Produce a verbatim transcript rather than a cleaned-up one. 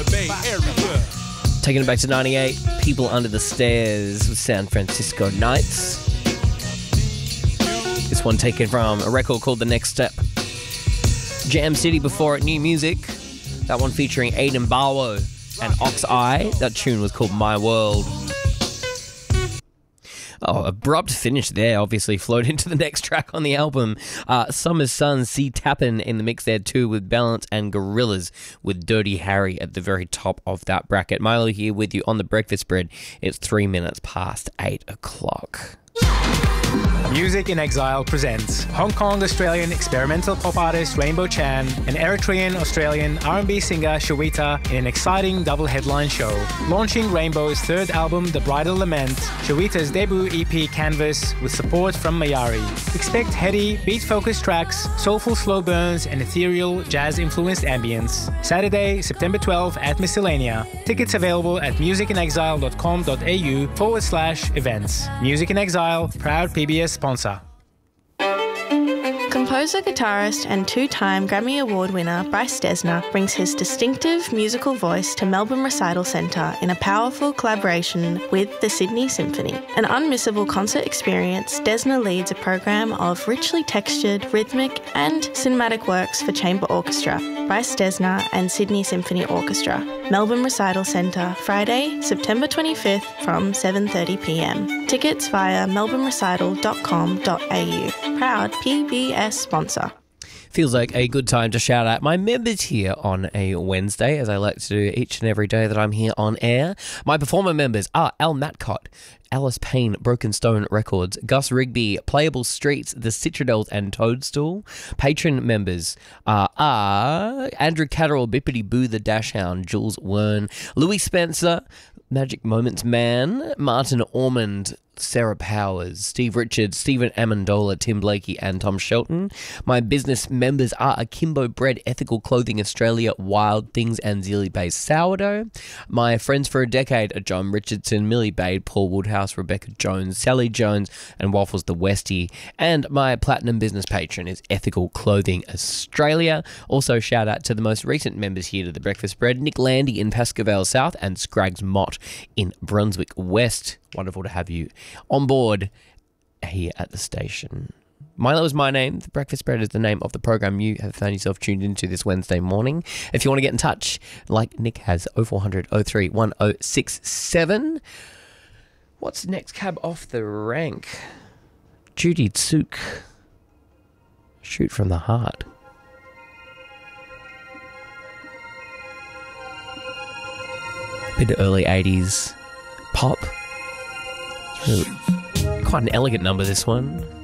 Bay Area. Taking it back to ninety-eight, People Under the Stairs with San Francisco Nights. This one taken from a record called The Next Step. Jam City before it, new music. That one featuring Aiden Barlow and Ox Eye. That tune was called My World. Oh, abrupt finish there, obviously flowed into the next track on the album. Uh, Summer's Sun, C Tappin in the mix there too with Balance and Gorillas with Dirty Harry at the very top of that bracket. Milo here with you on the breakfast spread. It's three minutes past eight o'clock. Music in Exile presents Hong Kong-Australian experimental pop artist Rainbow Chan and Eritrean-Australian R and B singer Shawita in an exciting double headline show. Launching Rainbow's third album, The Bridal Lament, Shawita's debut E P Canvas with support from Mayari. Expect heady, beat-focused tracks, soulful slow burns and ethereal, jazz-influenced ambience. Saturday, September twelfth at Miscellanea. Tickets available at musicinexile.com.au forward slash events. Music in Exile, proud P B S sponsor. Composer, guitarist and two-time Grammy Award winner Bryce Dessner brings his distinctive musical voice to Melbourne Recital Centre in a powerful collaboration with the Sydney Symphony. An unmissable concert experience, Dessner leads a program of richly textured, rhythmic and cinematic works for chamber orchestra. Bryce Dessner and Sydney Symphony Orchestra. Melbourne Recital Centre, Friday, September twenty-fifth from seven thirty p m. Tickets via melbourne recital dot com dot a u. Proud P B S sponsor. Feels like a good time to shout out my members here on a Wednesday, as I like to do each and every day that I'm here on air. My performer members are Al Matcott, Alice Payne, Broken Stone Records, Gus Rigby, Playable Streets, The Citradels and Toadstool. Patron members uh, are Andrew Catterall, Bippity Boo the Dashhound, Jules Wern, Louis Spencer, Magic Moments Man, Martin Ormond, Sarah Powers, Steve Richards, Stephen Amendola, Tim Blakey and Tom Shelton. My business members are Akimbo Bread, Ethical Clothing Australia, Wild Things and Zealy Bay's Sourdough. My friends for a decade are John Richardson, Millie Bade, Paul Woodhouse, Rebecca Jones, Sally Jones and Waffles the Westie. And my platinum business patron is Ethical Clothing Australia. Also shout out to the most recent members here to the Breakfast Spread, Nick Landy in Pascoe South and Scraggs Mott in Brunswick West. Wonderful to have you on board here at the station. Milo is my name. The Breakfast Spread is the name of the program you have found yourself tuned into this Wednesday morning. If you want to get in touch, like Nick has, oh four hundred, oh three, one oh six seven. What's next cab off the rank? Judy Tsuk. Shoot from the Heart. Bit of early eighties pop. Really quite an elegant number, this one.